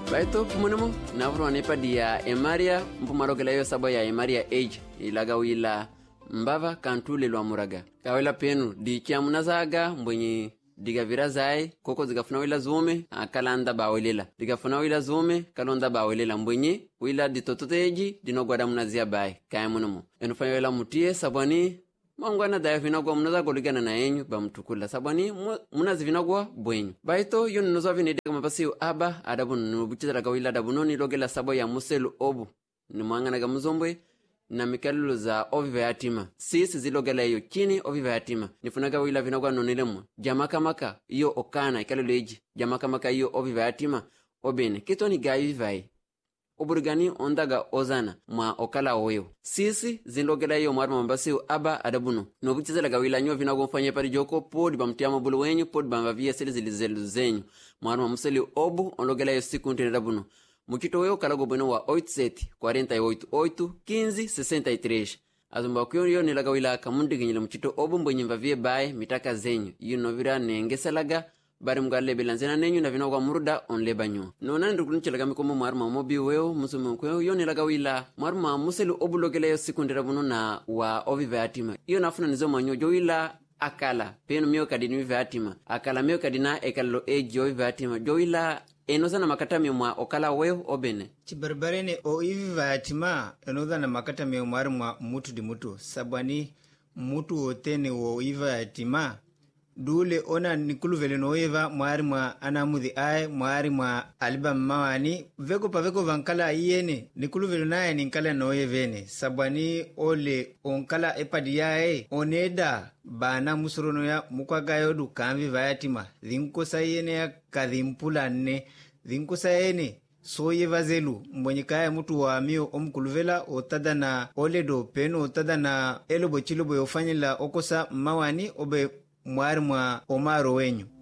Baito pumunemo navro nepa dia emaria mpumarogela yo sabo ya emaria age ilaga wila mbava kantule lwa muraga kawela penu di kiamunazaga mbwenye diga virazai koko zigafuna wila zume akalanda bawelela digafuna wila zume kalonda bawelela mbwenye wila ditototeji dinogwada munazia bai kayamunemo enufanya wila mutie sabwani mangwana daya vinagwa munazago ligana na enyu ba mtukula sabwani munazi vinagwa bwenyu baito yoni nozo vinedeka mapasi aba adabunu nubuchitara gawila adabunoni logela sabo ya muselu obu ni mwangana gamuzombwe na mikalulu za oviva yatima sisi zilogela iyo chini oviva yatima nifunaga wila vinagwa nonilemu jamaka maka iyo okana ikalulu eji jamaka maka iyo oviva yatima obene kito ni gayi vai oburigani ondaga ozana mwa okala oyo sisi zindogela iyo mwarma mambasi aba adabunu nobuchizela gawila nyo vinagwa mfanye pari joko podi bamtiama bulu wenyu podi bamvavia sili zilizelu zenyu mwarma museli obu onlogela iyo siku ntene adabunu mukito weo kalago bueno wa 87-48-15-63 azumba kuyo yo nilaga wila kamundiginyile mukito obu mbwenye mvavie bae mitaka zenyu iyo novira nengeselaga bari mgale belanzena nenyu na vinogwa muruda onleba nyo nona ndukunichelaga mikomo mwarma mobi weo musume kweo yo nilaga wila mwarma museli obu logela yo siku ntene adabunu na wa oviva yatima iyo nafuna nizo manyo jo wila akala penu mio kadini viva yatima akala mio kadina ekallo eji oviva yatima jo wila enozana makatami mwa okala weo obene chibarbarene o iviva yatima enozana makatami mwari mwa mutu di mutu sabwani mutu otene o iviva yatima dule ona nikuluvele no eva mwari mwa anamudhi ae mwari mwa aliba mmawani veko pa veko vankala iyene nikuluvele nae ninkala no evene sabwani ole onkala epadi yae oneda bana musurono ya mukwaga yodu kamvi vayatima dhinkosa iyene ya kadhimpulane dhinkosa iyene soye vazelu mbonyikaya mutu wa mio omkuluvela otada na oledo peno otada na elobo chilobo yofanyila okosa mmawani obe mwari mwa omaro wenyu